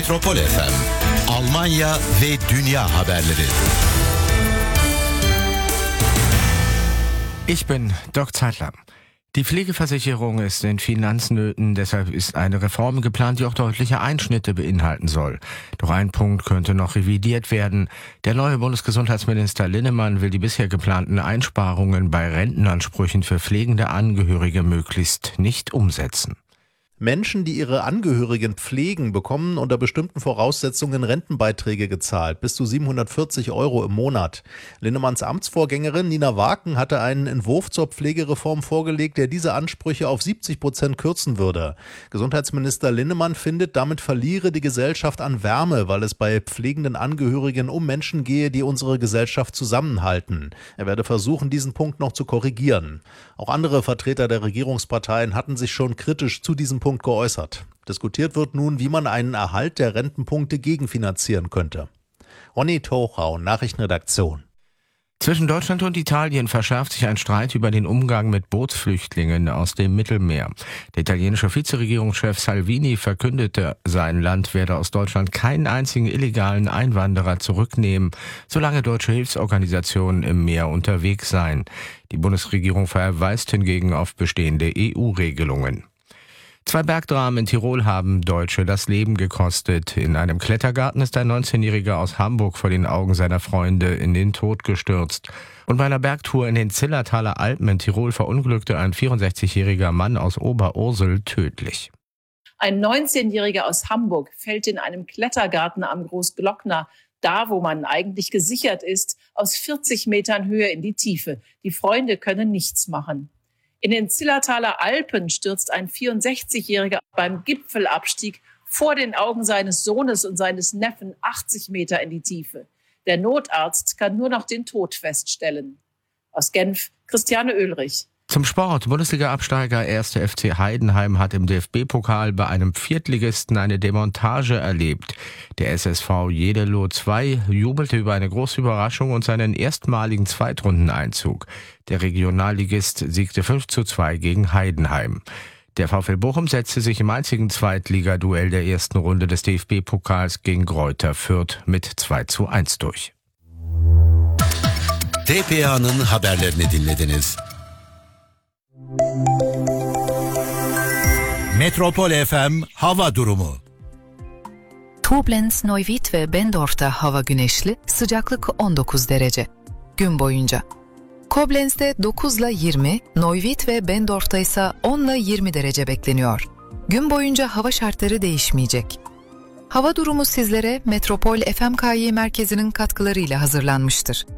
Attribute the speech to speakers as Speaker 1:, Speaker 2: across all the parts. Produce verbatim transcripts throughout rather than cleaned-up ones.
Speaker 1: Metropol F M, Almanya ve dünya haberleri.
Speaker 2: Ich bin Doc Zeitler. Die Pflegeversicherung ist in Finanznöten, deshalb ist eine Reform geplant, die auch deutliche Einschnitte beinhalten soll. Doch ein Punkt könnte noch revidiert werden. Der neue Bundesgesundheitsminister Linnemann will die bisher geplanten Einsparungen bei Rentenansprüchen für pflegende Angehörige möglichst nicht umsetzen.
Speaker 3: Menschen, die ihre Angehörigen pflegen, bekommen unter bestimmten Voraussetzungen Rentenbeiträge gezahlt, bis zu siebenhundertvierzig Euro im Monat. Linnemanns Amtsvorgängerin Nina Waken hatte einen Entwurf zur Pflegereform vorgelegt, der diese Ansprüche auf siebzig Prozent kürzen würde. Gesundheitsminister Linnemann findet, damit verliere die Gesellschaft an Wärme, weil es bei pflegenden Angehörigen um Menschen gehe, die unsere Gesellschaft zusammenhalten. Er werde versuchen, diesen Punkt noch zu korrigieren. Auch andere Vertreter der Regierungsparteien hatten sich schon kritisch zu diesem Punkt geäußert. Diskutiert wird nun, wie man einen Erhalt der Rentenpunkte gegenfinanzieren könnte. Ronny Tochau, Nachrichtenredaktion.
Speaker 2: Zwischen Deutschland und Italien verschärft sich ein Streit über den Umgang mit Bootsflüchtlingen aus dem Mittelmeer. Der italienische Vizeregierungschef Salvini verkündete, sein Land werde aus Deutschland keinen einzigen illegalen Einwanderer zurücknehmen, solange deutsche Hilfsorganisationen im Meer unterwegs seien. Die Bundesregierung verweist hingegen auf bestehende E U-Regelungen. Zwei Bergdramen in Tirol haben Deutsche das Leben gekostet. In einem Klettergarten ist ein neunzehnjähriger aus Hamburg vor den Augen seiner Freunde in den Tod gestürzt. Und bei einer Bergtour in den Zillertaler Alpen in Tirol verunglückte ein vierundsechzigjähriger Mann aus Oberursel tödlich.
Speaker 4: Ein neunzehnjähriger aus Hamburg fällt in einem Klettergarten am Großglockner, da wo man eigentlich gesichert ist, aus vierzig Metern Höhe in die Tiefe. Die Freunde können nichts machen. In den Zillertaler Alpen stürzt ein vierundsechzigjähriger beim Gipfelabstieg vor den Augen seines Sohnes und seines Neffen achtzig Meter in die Tiefe. Der Notarzt kann nur noch den Tod feststellen. Aus Genf, Christiane Oehlrich.
Speaker 2: Zum Sport. Bundesliga-Absteiger erster F C Heidenheim hat im D F B-Pokal bei einem Viertligisten eine Demontage erlebt. Der S S V Jedelo zwei jubelte über eine große Überraschung und seinen erstmaligen Zweitrundeneinzug. Der Regionalligist siegte fünf zu zwei gegen Heidenheim. Der VfL Bochum setzte sich im einzigen Zweitligaduell der ersten Runde des D F B-Pokals gegen Greuther Fürth mit zwei zu eins durch.
Speaker 1: T P A'nın haberlerini dinlediniz. Metropol F M hava durumu.
Speaker 5: Koblenz, Neuwied ve Bendorf'ta hava güneşli, sıcaklık on dokuz derece. Gün boyunca. Koblenz'de dokuz ile yirmi, Neuwied ve Bendorf'ta ise on ile yirmi derece bekleniyor. Gün boyunca hava şartları değişmeyecek. Hava durumu sizlere Metropol F M K Y merkezinin katkılarıyla hazırlanmıştır.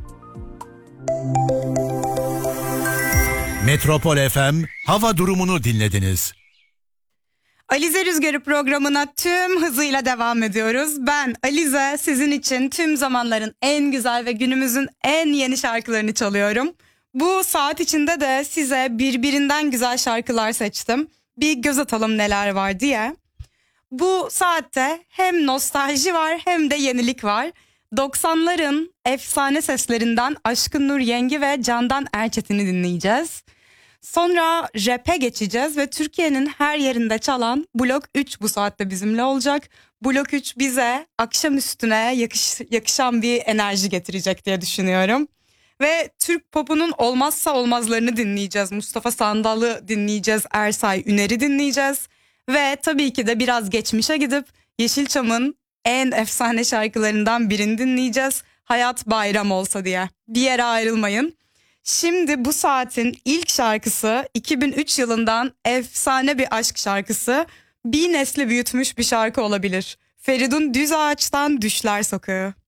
Speaker 1: Metropol F M hava durumunu dinlediniz.
Speaker 6: Alize Rüzgarı programına tüm hızıyla devam ediyoruz. Ben Alize, sizin için tüm zamanların en güzel ve günümüzün en yeni şarkılarını çalıyorum. Bu saat içinde de size birbirinden güzel şarkılar seçtim. Bir göz atalım neler var diye. Bu saatte hem nostalji var hem de yenilik var. doksanların efsane seslerinden Aşkın Nur Yengi ve Candan Erçetin'i dinleyeceğiz. Sonra rap'e geçeceğiz ve Türkiye'nin her yerinde çalan Blok üç bu saatte bizimle olacak. Blok üç bize akşam üstüne yakış, yakışan bir enerji getirecek diye düşünüyorum. Ve Türk popunun olmazsa olmazlarını dinleyeceğiz. Mustafa Sandal'ı dinleyeceğiz, Ersay Üner'i dinleyeceğiz. Ve tabii ki de biraz geçmişe gidip Yeşilçam'ın en efsane şarkılarından birini dinleyeceğiz. Hayat bayram olsa diye. Bir yere ayrılmayın. Şimdi bu saatin ilk şarkısı iki bin üç yılından efsane bir aşk şarkısı. Bir nesli büyütmüş bir şarkı olabilir. Feridun Düzağaç'tan Düşler Sokağı.